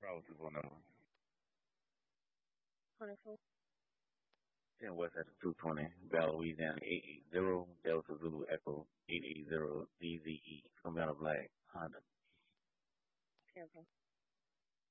Probably phone number. 24. 10 West at 220, Bell, Louisiana 880, Delta Zulu Echo 880 DZE. It's gonna be on a black Honda. Okay.